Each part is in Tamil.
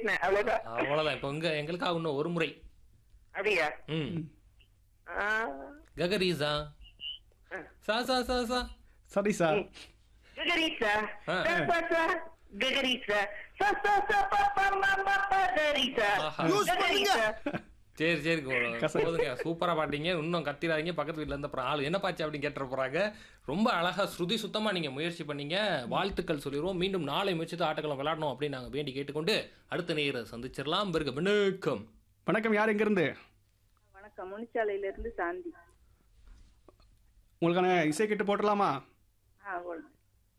பேசினேன் அவ்வளவுதான். அவ்வளவுதான். இப்ப எங்களுக்காக இன்னும் ஒரு முறை. அப்படியா? ம். ஆ, ககரீசா. சா சா சா சா. சரி சார். ககரீசா, ஆ. சா, ககரீசா, சா, சா, சா, பா, பா, மா, மா, பா, ககரீசா. ஆஹா. ககரீசா. சரி போதுங்க. சூப்பரா பாட்டீங்க. இன்னும் கத்திராதீங்க. பக்கத்து வீட்டுல இருந்து அப்புறம் ஆளு என்ன பாச்சு அப்படின்னு கேட்டுற போறாங்க. ரொம்ப அழகா ஸ்ருதி சுத்தமா நீங்க முயற்சி பண்ணீங்க. வாழ்த்துக்கள் சொல்லிடுவோம். மீண்டும் நாளை முயற்சித்து ஆட்டக்களம் விளையாடணும் அப்படின்னு நாங்க வேண்டி கேட்டுக்கொண்டு அடுத்த நேர சந்திச்சிடலாம். பிறகு வணக்கம். வணக்கம். யார் எங்க இருந்து? வணக்கம், முனிச்சாலையில இருந்து சாந்தி. உங்களுக்கான இசை கேட்டு போட்டுடலாமா? போடுங்க.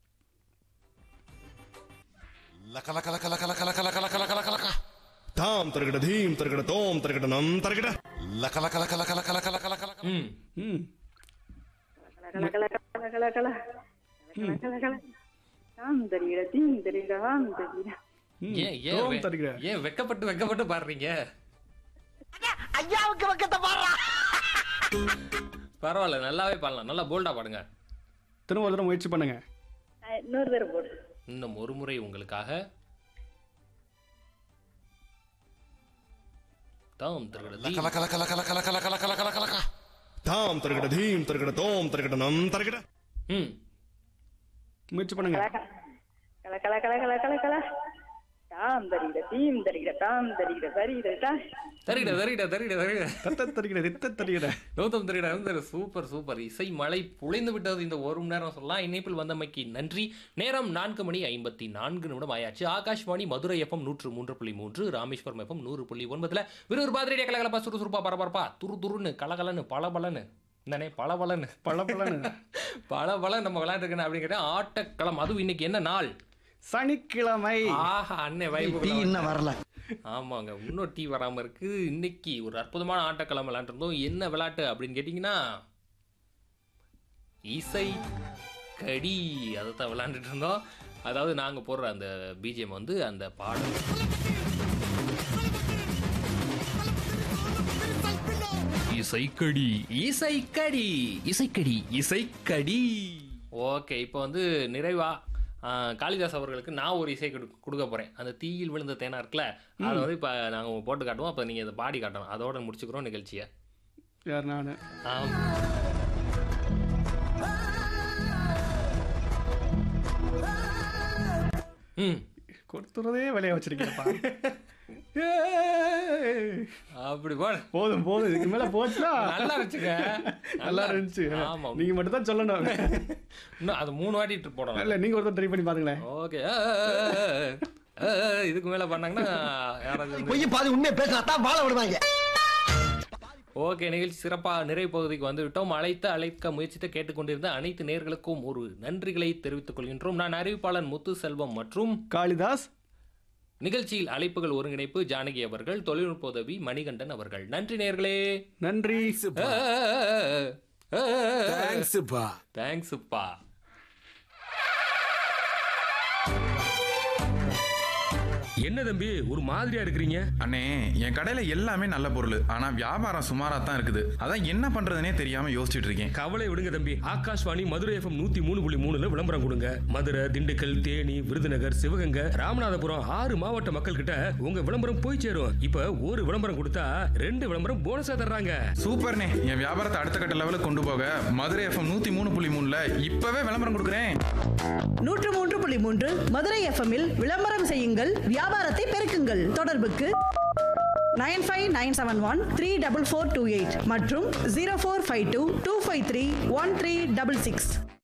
லக லக லக லக லக லக லக லக லக லக தாம் தருகிட தீம் தருகிட தோம் தருகிட நம் தருகிட லக லக லக லக லக லக லக லக லக ம். ம். கலகலகலகலகலகல. கலகலகல. தாம் தரிகிட, தீம் தரிகிட, ஆம் தரிகிட. ம். ஏன் தோம் ஏன் தருகிற. ஏன் வெக்கப்பட்டு பாடுறீங்க? ஐயாவுக்கு பக்கத்தை பாடுறா. பரவாயில்ல, நல்லாவே பாடலாம். நல்லா போல்டா பாடுங்க. திரும்ப ஒரு தடவை முயற்சி பண்ணுங்க. இன்னொரு தடவை போடு. இன்னும் ஒரு முறை உங்களுக்காக. தாம் தருகிட லக தீம். லக லக லக லக லக லக லக லக லக லக தாம் தருகிட தீம் தருகிட தோம் தருகிட நம் தருகிட ம். முயற்சி பண்ணுங்க. கலகலகலகலகலகல. தாம் தரிகிட, தீம் தரிகிட, தாம் தரிகிட, தரிகிட, தா. தருகிட. தத்த தருகிற, ரித்த தருகிற. கௌதம் தருகிட. சூப்பர். இசை மழை பொழிந்து விட்டது இந்த ஒரு மணி நேரம் சொல்லலாம். இணைப்பில் வந்தமைக்கு நன்றி. நேரம் 4:54 ஆயாச்சு. Akashvani Madurai FM 103.3, Rameswaram FM 100.9. விறுவிறு பாதிரேடியா கலகலப்பா, சுறுசுறுப்பா, பரபரப்பா, துருன்னு கலகலன்னு பளபளன்னு பளபளன்னு பளபளன்னு நம்ம விளையாண்டுருக்கேன் அப்படிங்கிற ஆட்டக்களம். அதுவும் இன்னைக்கு என்ன நாள்? சனிக்கிழமை. ஆஹா, அண்ணே வைப்பு இன்னும் வரல. ஆமாங்க, இன்னும் டீ வராம இருக்கு. இன்னைக்கு ஒரு அற்புதமான ஆட்டக்களம் விளையாண்டுருந்தோம். என்ன விளையாட்டு அப்படின்னு கேட்டீங்கன்னா இசை கடி. அதைத்தான் விளையாண்டுட்டு இருந்தோம். அதாவது நாங்க போடுற அந்த பிஜிஎம் வந்து அந்த பாடல். இசைக்கடி. ஓகே, இப்போ வந்து நிறைவா காளிதாஸ் அவர்களுக்கு நான் ஒரு இசை கொடுக்க போறேன். அந்த தீயில் விழுந்த தேனா இருக்குல்ல, அதை வந்து இப்போ நாங்கள் போட்டு காட்டுவோம். அப்போ நீங்கள் அதை பாடி காட்டணும். அதோட முடிச்சுக்கிறோம் நிகழ்ச்சியை. யார்? நானு. ம். கொடுத்துறதே வேலையை வச்சிருக்கேன்ப்பா. அப்படி போடு. போதும் இதுக்கு மேல போச்சுன்னா நல்லா இருந்துச்சுங்க. நல்லா இருந்துச்சு. ஆமா, நீங்க மட்டும் தான் சொல்லணும். இன்னும் அது 3 வாட்டி போடணும். இல்ல, நீங்க ஒருத்தர் ட்ரை பண்ணி பாருங்களேன். ஓகே. இதுக்கு மேல பண்ணாங்கன்னா யாராவது பொய் பாதி உண்மையை பேசினா வாழ விடுவாங்க. ஓகே, நிகழ்ச்சி சிறப்பா நிறைவு பகுதிக்கு வந்து விட்டோம். அழைக்க முயற்சித்து கேட்டுக்கொண்டிருந்த அனைத்து நேயர்களுக்கும் ஒரு நன்றிகளை தெரிவித்துக் கொள்கின்றோம். நான் அறிவிப்பாளன் முத்து செல்வம் மற்றும் காளிதாஸ். நிகழ்ச்சியில் அழைப்புகள் ஒருங்கிணைப்பு ஜானகி அவர்கள், தொழில்நுட்ப உதவி மணிகண்டன் அவர்கள். நன்றி நேயர்களே. நன்றி. தேங்க்ஸ்ப்பா. என்ன தம்பி ஒரு மாதிரியா இருக்கிறீங்க? அண்ணே, என் கடையில எல்லாமே நல்ல பொருள், ஆனா வியாபாரம் சுமாரா தான் இருக்குது. அதான் என்ன பண்றதுனே தெரியாம யோசிச்சுட்டு இருக்கேன். கவலை விடுங்க தம்பி. ஆகாஷ்வாணி மதுரை FM 103.3 விளம்பரம் கொடுங்க. மதுரை, திண்டுக்கல், தேனி, விருதுநகர், சிவகங்கை, ராமநாதபுரம் 6 மாவட்ட மக்கள் கிட்ட உங்க விளம்பரம் போய் சேரும். இப்ப ஒரு விளம்பரம் கொடுத்தா 2 விளம்பரம் போனஸா தர்றாங்க. சூப்பர்ண்ணே, என் வியாபாரத்தை அடுத்த கட்ட லெவலுக்கு கொண்டு போக மதுரை FM 103.3 இப்பவே விளம்பரம் கொடுக்குறேன். 103.3 மதுரை FM-இல் விளம்பரம் செய்யுங்கள், வியாபாரத்தை பெருக்குங்கள். தொடர்புக்கு 9597134428 மற்றும் 0452253136.